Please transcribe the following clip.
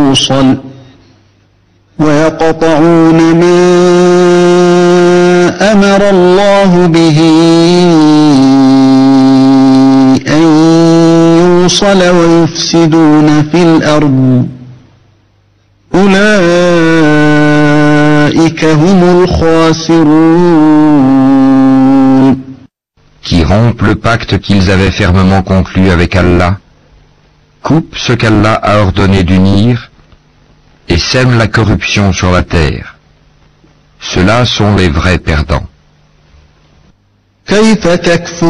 يوصل ويقطعون ما أمر الله به أن يوصل ويفسدون في الأرض أولئك هم الخاسرون. Qui rompent le pacte qu'ils avaient fermement conclu avec Allah, coupent ce qu'Allah a ordonné d'unir, et sèment la corruption sur la terre. Ceux-là sont les vrais perdants.